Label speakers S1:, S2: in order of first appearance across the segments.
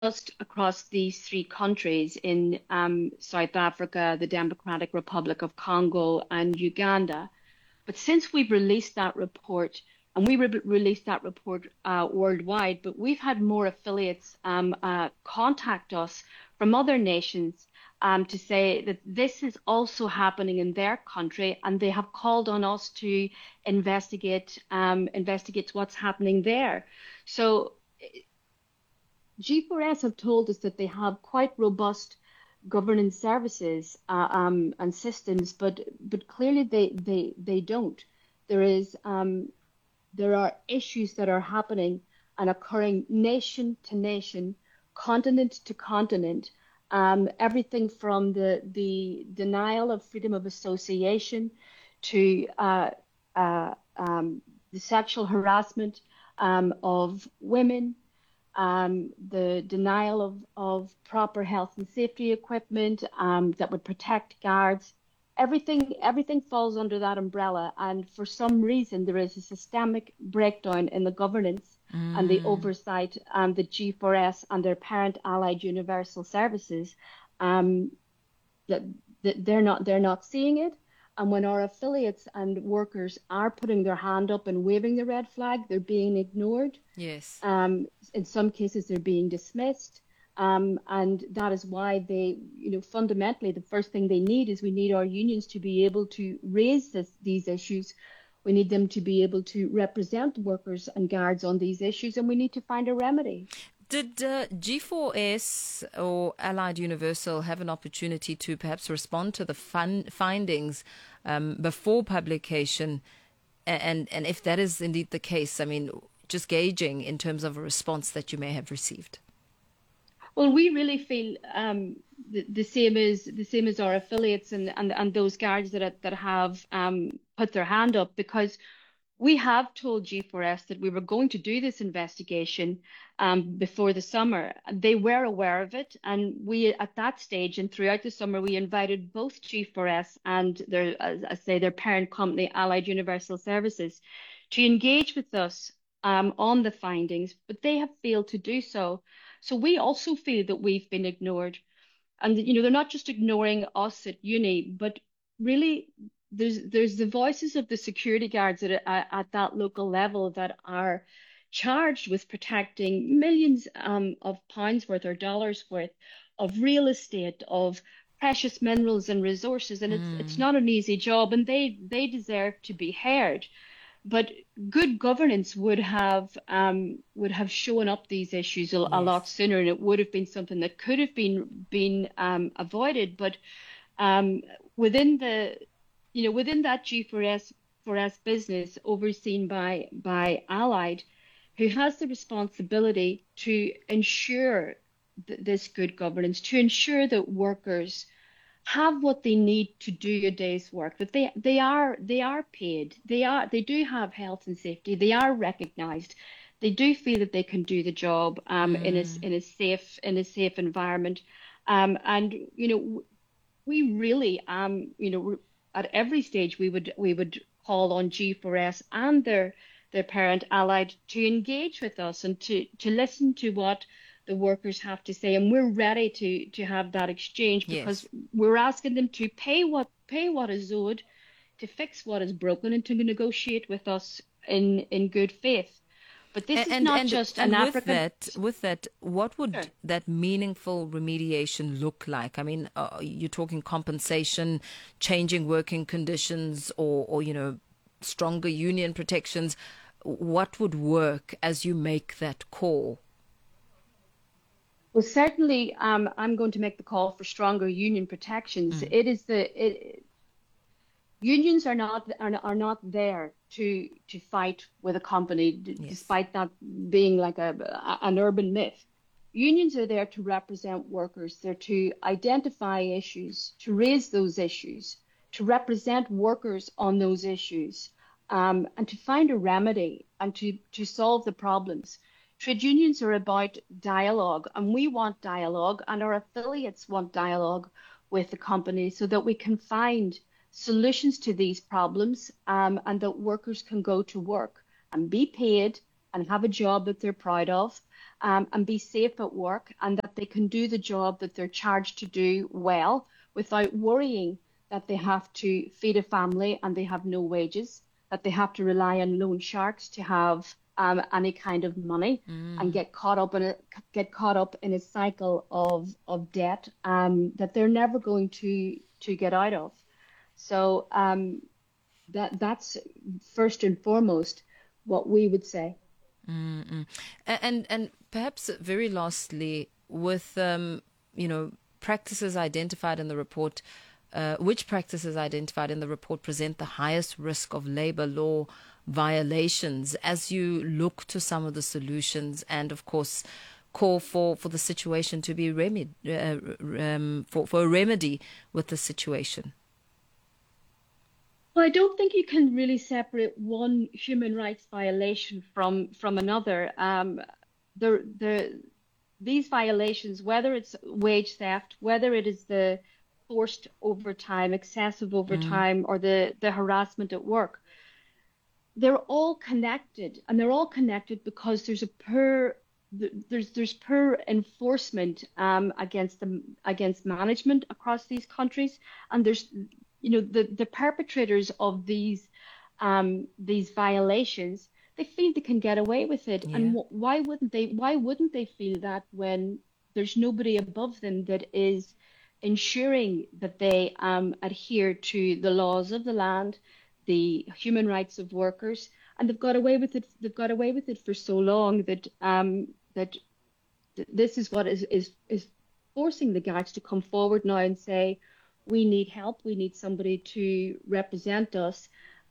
S1: just across these three countries in South Africa, the Democratic Republic of Congo, and Uganda. But since we've released that report, and we released that report worldwide, but we've had more affiliates contact us from other nations to say that this is also happening in their country, and they have called on us to investigate what's happening there. So G4S have told us that they have quite robust governance services and systems, but clearly they don't. There is there are issues that are happening and occurring nation to nation, continent to continent. Everything from the denial of freedom of association to the sexual harassment of women, the denial of proper health and safety equipment that would protect guards. Everything falls under that umbrella. And for some reason, there is a systemic breakdown in the governance and the oversight the G4S and their parent allied universal services that, that they're not seeing it. And when our affiliates and workers are putting their hand up and waving the red flag, they're being ignored.
S2: Yes.
S1: In some cases, they're being dismissed. And that is why fundamentally, the first thing they need is we need our unions to be able to raise these issues. We need them to be able to represent workers and guards on these issues, and we need to find a remedy.
S2: Did G4S or Allied Universal have an opportunity to perhaps respond to the findings before publication? And if that is indeed the case, I mean, just gauging in terms of a response that you may have received.
S1: Well, we really feel the same as our affiliates and those guards that have put their hand up, because we have told G4S that we were going to do this investigation before the summer. They were aware of it, and we, at that stage and throughout the summer, we invited both G4S and their, as I say, their parent company, Allied Universal Services, to engage with us on the findings, but they have failed to do so. So we also feel that we've been ignored. And, they're not just ignoring us at uni, but really there's the voices of the security guards at that local level that are charged with protecting millions of pounds worth or dollars worth of real estate, of precious minerals and resources. And it's not an easy job, and they deserve to be heard. But good governance would have shown up these issues a lot sooner, and it would have been something that could have been avoided. But within that G4S business overseen by Allied, who has the responsibility to ensure this good governance, to ensure that workers have what they need to do a day's work, that they are paid, they do have health and safety, they are recognized, they do feel that they can do the job in a safe environment, and we really at every stage we would call on G4S and their parent Allied to engage with us and to listen to what the workers have to say, and we're ready to have that exchange, because we're asking them to pay what is owed, to fix what is broken, and to negotiate with us in good faith. But this is not just an African.
S2: With that, what would that meaningful remediation look like? I mean, you're talking compensation, changing working conditions, or stronger union protections. What would work as you make that call?
S1: Well, certainly, I'm going to make the call for stronger union protections. Unions are not there to fight with a company, despite that being like an urban myth. Unions are there to represent workers. They're to identify issues, to raise those issues, to represent workers on those issues, and to find a remedy and to solve the problems. Trade unions are about dialogue, and we want dialogue, and our affiliates want dialogue with the company so that we can find solutions to these problems, and that workers can go to work and be paid and have a job that they're proud of, and be safe at work, and that they can do the job that they're charged to do well without worrying that they have to feed a family and they have no wages, that they have to rely on loan sharks to have any kind of money, and get caught up in a cycle of debt that they're never going to get out of. So that's first and foremost what we would say.
S2: And perhaps very lastly, with practices identified in the report, which practices identified in the report present the highest risk of labor law violations as you look to some of the solutions and, of course, call for the situation to be for a remedy with the situation?
S1: Well, I don't think you can really separate one human rights violation from another. These violations, whether it's wage theft, whether it is the forced overtime, excessive overtime, or the harassment at work, they're all connected, and they're all connected because there's poor enforcement against management across these countries, and there's the perpetrators of these violations, they feel they can get away with it. Yeah. And why wouldn't they feel that when there's nobody above them that is ensuring that they adhere to the laws of the land, the human rights of workers, and they've got away with it for so long that this is what is forcing the guards to come forward now and say, we need help. We need somebody to represent us,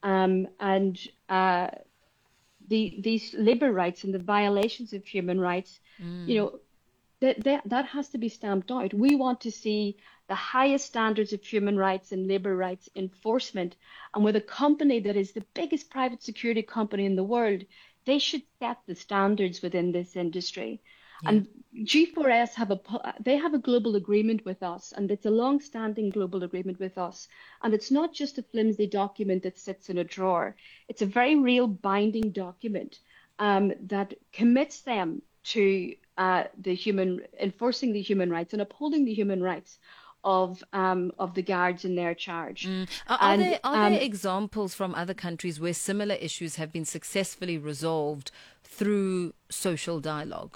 S1: these labor rights and the violations of human rights, that has to be stamped out. We want to see the highest standards of human rights and labor rights enforcement. And with a company that is the biggest private security company in the world, they should set the standards within this industry. Yeah. And G4S have a global agreement with us, and it's a long-standing global agreement with us. And it's not just a flimsy document that sits in a drawer. It's a very real binding document that commits them to enforcing the human rights and upholding the human rights of the guards in their charge.
S2: Are there examples from other countries where similar issues have been successfully resolved through social dialogue?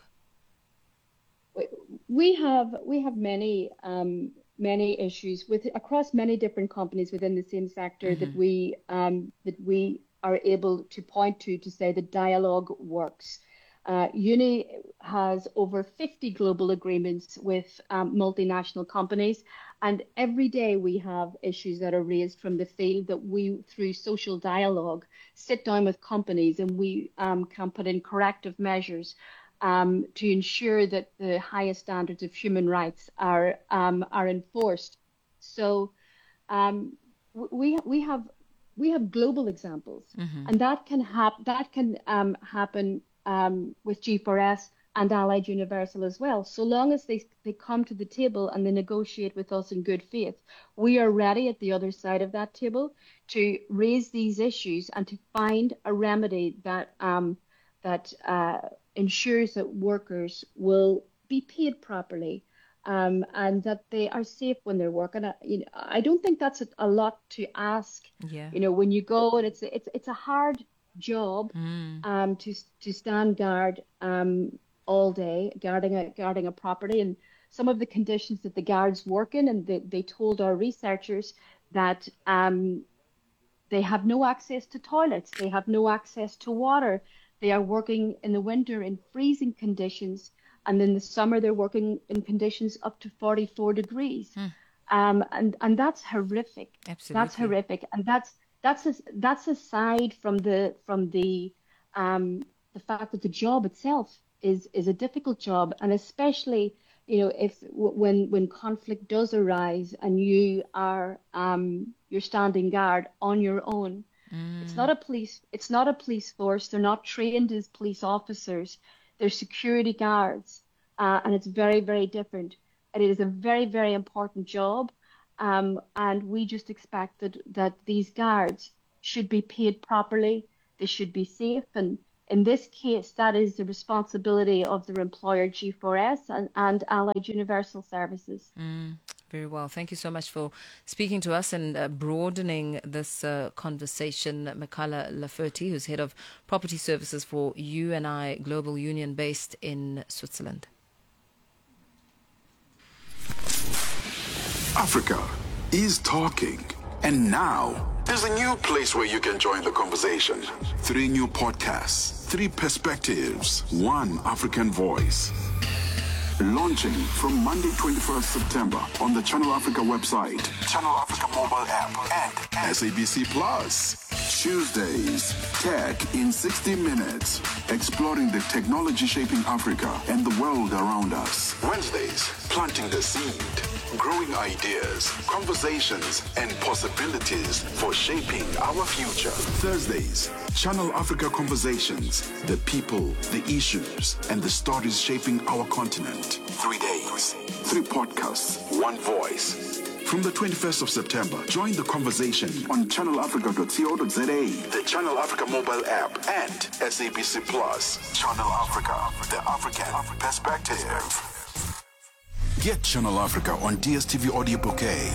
S1: We have many issues across many different companies within the same sector that we are able to point to say that dialogue works. Uni has over 50 global agreements with multinational companies, and every day we have issues that are raised from the field that we, through social dialogue, sit down with companies and we can put in corrective measures to ensure that the highest standards of human rights are enforced. So we have global examples, and that can happen with G4S and Allied Universal as well. So long as they come to the table and they negotiate with us in good faith, we are ready at the other side of that table to raise these issues and to find a remedy that ensures that workers will be paid properly, and that they are safe when they're working. I don't think that's a lot to ask.
S2: Yeah.
S1: When you go, and it's a hard job to stand guard all day guarding a property, and some of the conditions that the guards work in, and they told our researchers that they have no access to toilets, they have no access to water. They are working in the winter in freezing conditions, and in the summer they're working in conditions up to 44 degrees. And that's horrific.
S2: Absolutely.
S1: That's horrific, and that's aside from the fact that the job itself is a difficult job, and especially when conflict does arise and you're standing guard on your own. It's not a police force. They're not trained as police officers. They're security guards, and it's very, very different. And it is a very, very important job, and we just expect that these guards should be paid properly. They should be safe, and In this case, that is the responsibility of their employer, G4S, and Allied Universal Services.
S2: Very well. Thank you so much for speaking to us and broadening this conversation. Michaela Lafferty, who's head of property services for UNI Global Union based in Switzerland.
S3: Africa is talking. And now, there's a new place where you can join the conversation. 3 new podcasts, 3 perspectives, 1 African voice. Launching from Monday, 21st September on the Channel Africa website, Channel Africa mobile app, and SABC Plus. Tuesdays, Tech in 60 Minutes, exploring the technology shaping Africa and the world around us. Wednesdays, planting the seed, growing ideas, conversations, and possibilities for shaping our future. Thursdays, Channel Africa Conversations, the people, the issues, and the stories shaping our continent. 3 days, 3 podcasts, 1 voice. From the 21st of September, join the conversation on channelafrica.co.za, the Channel Africa mobile app, and SABC Plus. Channel Africa, the African perspective. Get Channel Africa on DSTV Audio Bouquet.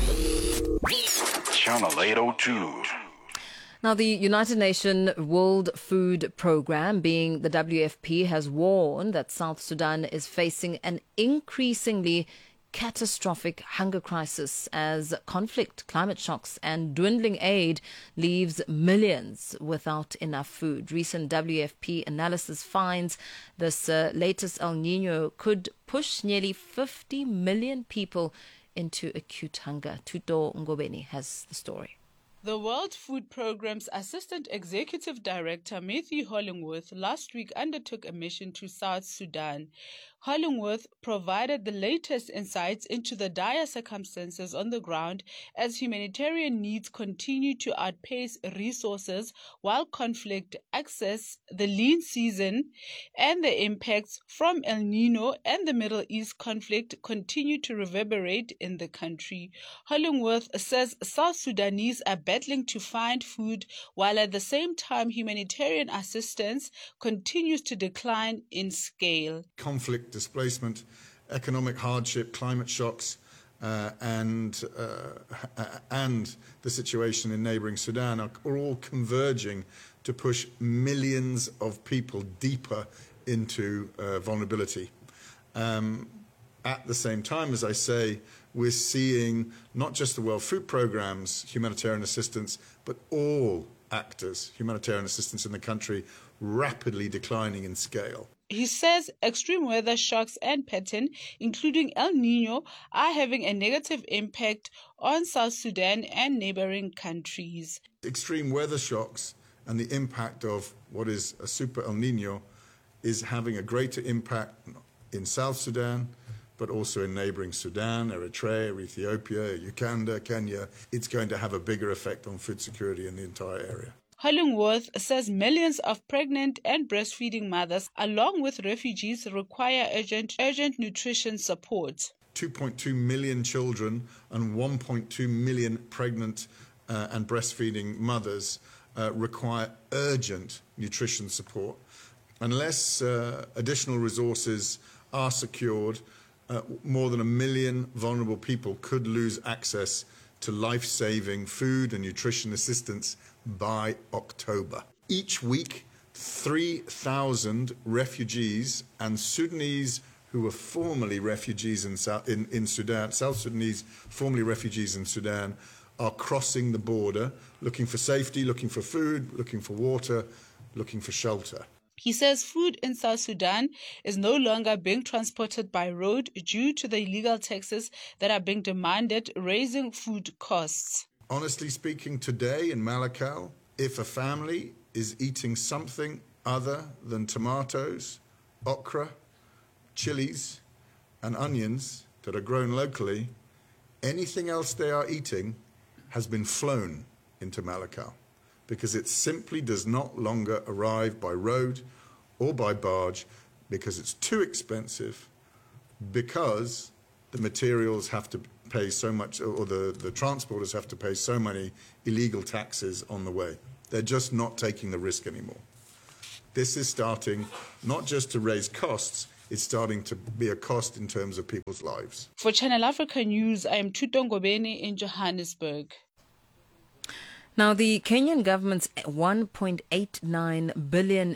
S3: Channel 802.
S2: Now, the United Nations World Food Programme, being the WFP, has warned that South Sudan is facing an increasingly catastrophic hunger crisis as conflict, climate shocks and dwindling aid leaves millions without enough food. Recent WFP analysis finds this latest El Nino could push nearly 50 million people into acute hunger. Tuto Ngobeni has the story.
S4: The World Food Programme's Assistant Executive Director, Matthew Hollingworth, last week undertook a mission to South Sudan. Hollingworth provided the latest insights into the dire circumstances on the ground as humanitarian needs continue to outpace resources while conflict, access, the lean season, and the impacts from El Nino and the Middle East conflict continue to reverberate in the country. Hollingworth says South Sudanese are battling to find food while at the same time humanitarian assistance continues to decline in scale.
S5: Conflict, displacement, economic hardship, climate shocks, and the situation in neighbouring Sudan are all converging to push millions of people deeper into vulnerability. At the same time, as I say, we're seeing not just the World Food Programme's humanitarian assistance, but all actors' humanitarian assistance in the country rapidly declining in scale.
S4: He says extreme weather shocks and pattern, including El Nino, are having a negative impact on South Sudan and neighboring countries.
S5: Extreme weather shocks and the impact of what is a super El Nino is having a greater impact in South Sudan, but also in neighboring Sudan, Eritrea, Ethiopia, Uganda, Kenya. It's going to have a bigger effect on food security in the entire area.
S4: Hollingworth says millions of pregnant and breastfeeding mothers, along with refugees, require urgent nutrition support.
S5: 2.2 million children and 1.2 million pregnant and breastfeeding mothers require urgent nutrition support. Unless additional resources are secured, more than 1 million vulnerable people could lose access to life-saving food and nutrition assistance by October. Each week, 3,000 refugees and Sudanese who were formerly refugees in Sudan, South Sudanese formerly refugees in Sudan, are crossing the border, looking for safety, looking for food, looking for water, looking for shelter.
S4: He says food in South Sudan is no longer being transported by road due to the illegal taxes that are being demanded, raising food costs.
S5: Honestly speaking, today in Malakal, if a family is eating something other than tomatoes, okra, chilies, and onions that are grown locally, anything else they are eating has been flown into Malakal, because it simply does not longer arrive by road or by barge because it's too expensive, because the materials have to pay so much, or the transporters have to pay so many illegal taxes on the way. They're just not taking the risk anymore. This is starting not just to raise costs, it's starting to be a cost in terms of people's lives.
S4: For Channel Africa News, I am Tuto Ngobeni in Johannesburg.
S2: Now, the Kenyan government's $1.89 billion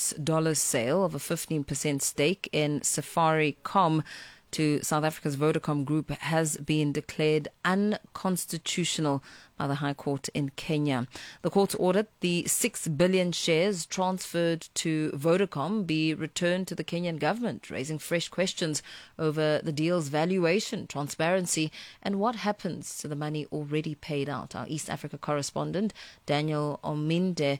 S2: sale of a 15% stake in Safaricom to South Africa's Vodacom Group has been declared unconstitutional by the High Court in Kenya. The court ordered the 6 billion shares transferred to Vodacom be returned to the Kenyan government, raising fresh questions over the deal's valuation, transparency, and what happens to the money already paid out. Our East Africa correspondent, Daniel Ominde,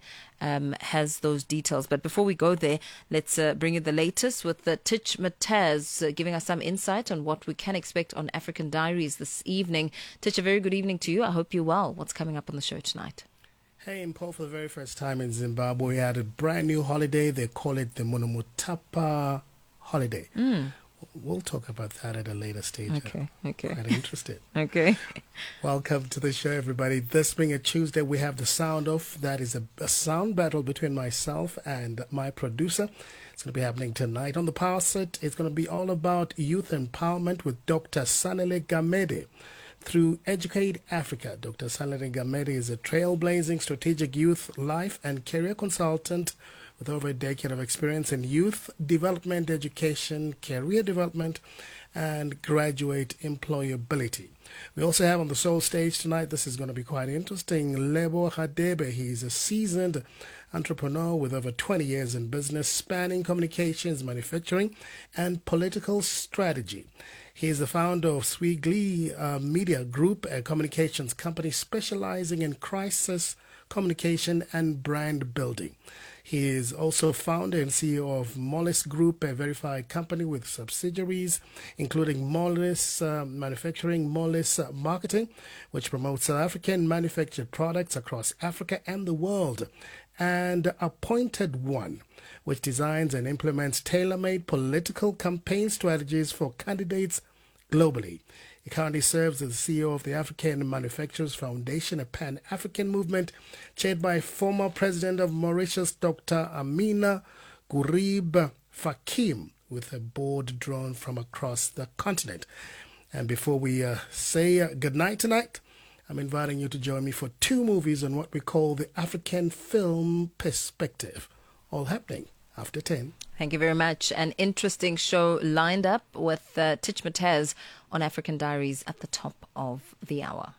S2: has those details. But before we go there, let's bring you the latest with Titch Mataz giving us some insight on what we can expect on African Diaries this evening. Titch, a very good evening to you. I hope you're well. What's coming up on the show tonight?
S6: Hey, in Paul, for the very first time in Zimbabwe, we had a brand new holiday. They call it the Monomotapa holiday. We'll talk about that at a later stage.
S2: Okay.
S6: Quite interested.
S2: Okay.
S6: Welcome to the show, everybody. This being a Tuesday, we have the sound off. That is a sound battle between myself and my producer. It's going to be happening tonight. On the power set, it's going to be all about youth empowerment with Dr. Sanele Gamede. Through Educate Africa, Dr. Sanele Gamede is a trailblazing strategic youth life and career consultant with over a decade of experience in youth development, education, career development, and graduate employability. We also have on the Soul stage tonight, this is going to be quite interesting, Lebo Hadebe. He's a seasoned entrepreneur with over 20 years in business, spanning communications, manufacturing, and political strategy. He is the founder of Swigly Media Group, a communications company specializing in crisis communication and brand building. He is also founder and CEO of Mollis Group, a verified company with subsidiaries, including Mollis Manufacturing, Mollis Marketing, which promotes South African manufactured products across Africa and the world, and Appointed One, which designs and implements tailor-made political campaign strategies for candidates globally. He currently serves as the CEO of the African Manufacturers Foundation, a pan-African movement chaired by former President of Mauritius, Dr. Amina Gurib Fakim, with a board drawn from across the continent. And before we say goodnight tonight, I'm inviting you to join me for 2 movies on what we call the African film perspective, all happening after 10.
S2: Thank you very much. An interesting show lined up with Titch Mataz on African Diaries at the top of the hour.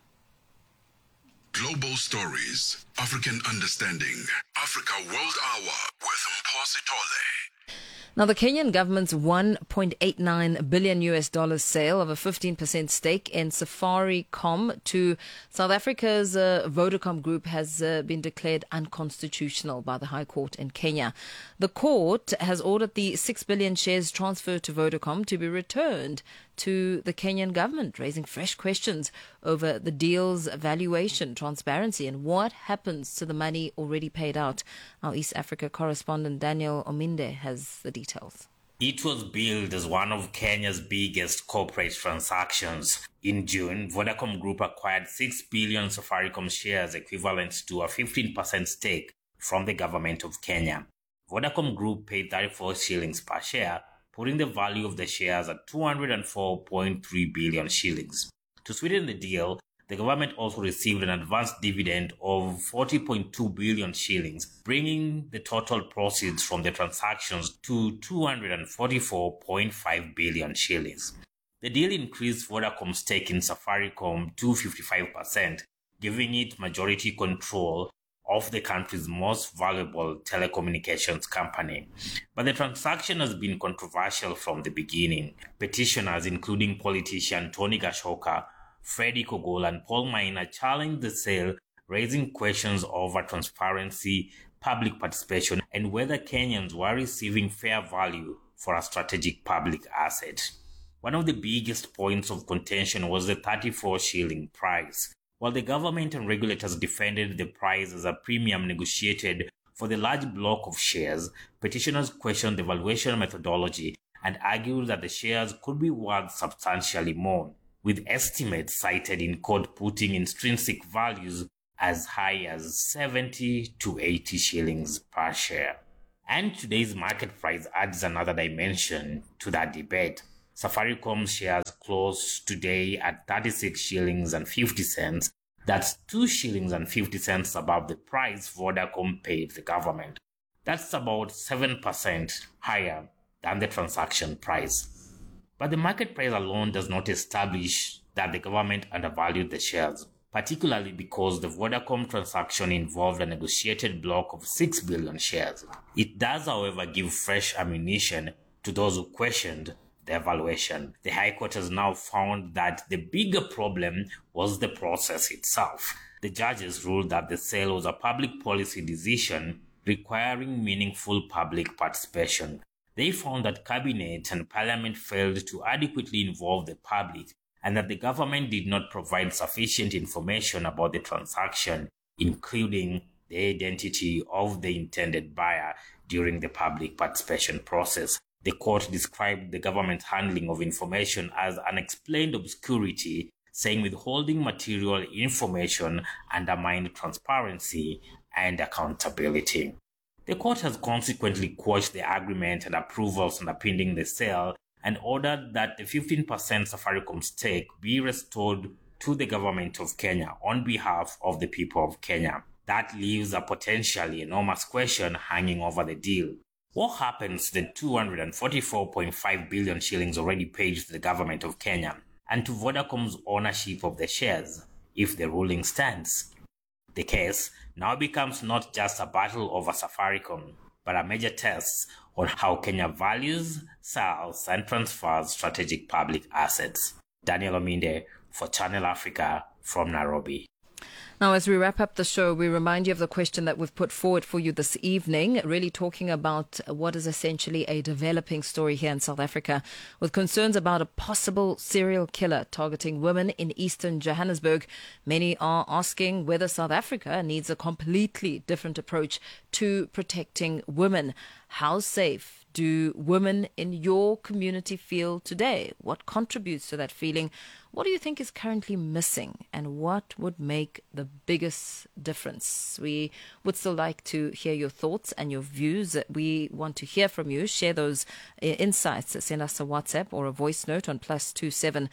S3: Global stories, African understanding. Africa World Hour with Mposi Tole.
S2: Now, the Kenyan government's $1.89 billion sale of a 15% stake in Safaricom to South Africa's Vodacom Group has been declared unconstitutional by the High Court in Kenya. The court has ordered the 6 billion shares transferred to Vodacom to be returned to the Kenyan government, raising fresh questions over the deal's valuation, transparency, and what happens to the money already paid out. Our East Africa correspondent Daniel Ominde has the details.
S7: It was billed as one of Kenya's biggest corporate transactions. In June, Vodacom Group acquired 6 billion Safaricom shares, equivalent to a 15% stake, from the government of Kenya. Vodacom Group paid 34 shillings per share, putting the value of the shares at 204.3 billion shillings. To sweeten the deal, the government also received an advanced dividend of 40.2 billion shillings, bringing the total proceeds from the transactions to 244.5 billion shillings. The deal increased Vodacom's stake in Safaricom to 55%, giving it majority control of the country's most valuable telecommunications company. But the transaction has been controversial from the beginning. Petitioners, including politician Tony Gashoka, Freddie Kogol, and Paul Maina, challenged the sale, raising questions over transparency, public participation, and whether Kenyans were receiving fair value for a strategic public asset. One of the biggest points of contention was the 34 shilling price. While the government and regulators defended the price as a premium negotiated for the large block of shares, petitioners questioned the valuation methodology and argued that the shares could be worth substantially more, with estimates cited in court putting intrinsic values as high as 70 to 80 shillings per share. And today's market price adds another dimension to that debate. Safaricom shares close today at 36 shillings and 50 cents. That's 2 shillings and 50 cents above the price Vodacom paid the government. That's about 7% higher than the transaction price. But the market price alone does not establish that the government undervalued the shares, particularly because the Vodacom transaction involved a negotiated block of 6 billion shares. It does, however, give fresh ammunition to those who questioned the evaluation. The High Court has now found that the bigger problem was the process itself. The judges ruled that the sale was a public policy decision requiring meaningful public participation. They found that Cabinet and Parliament failed to adequately involve the public and that the government did not provide sufficient information about the transaction, including the identity of the intended buyer during the public participation process. The court described the government's handling of information as unexplained obscurity, saying withholding material information undermined transparency and accountability. The court has consequently quashed the agreement and approvals underpinning the sale and ordered that the 15% Safaricom stake be restored to the government of Kenya on behalf of the people of Kenya. That leaves a potentially enormous question hanging over the deal. What happens to the 244.5 billion shillings already paid to the government of Kenya and to Vodacom's ownership of the shares if the ruling stands? The case now becomes not just a battle over Safaricom, but a major test on how Kenya values, sells, and transfers strategic public assets. Daniel Ominde for Channel Africa from Nairobi.
S2: Now, as we wrap up the show, we remind you of the question that we've put forward for you this evening, really talking about what is essentially a developing story here in South Africa, with concerns about a possible serial killer targeting women in eastern Johannesburg. Many are asking whether South Africa needs a completely different approach to protecting women. How safe do women in your community feel today? What contributes to that feeling? What do you think is currently missing, and what would make the biggest difference? We would still like to hear your thoughts and your views. We want to hear from you. Share those insights. Send us a WhatsApp or a voice note on +27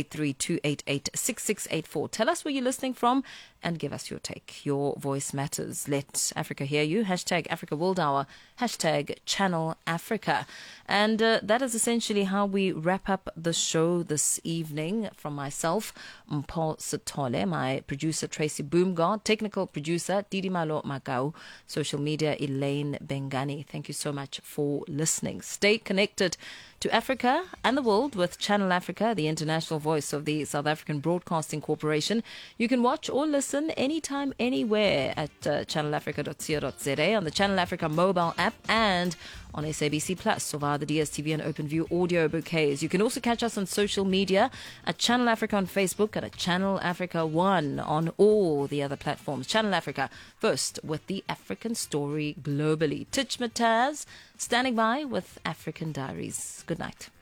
S2: 83288 6684. Tell us where you're listening from and give us your take. Your voice matters. Let Africa hear you. #Africa World Hour. #Channel Africa. And that is essentially how we wrap up the show this evening. From myself, Mpho Sithole, my producer Tracy Boomgard, technical producer Didi Malo Makau, social media Elaine Bengani. Thank you so much for listening. Stay connected to Africa and the world with Channel Africa, the international voice of the South African Broadcasting Corporation. You can watch or listen anytime, anywhere at channelafrica.co.za, on the Channel Africa mobile app, and on SABC Plus, or via the DSTV and OpenView audio bouquets. You can also catch us on social media at Channel Africa on Facebook and at Channel Africa 1 on all the other platforms. Channel Africa, first with the African story globally. Titch Mataz standing by with African Diaries. Good night.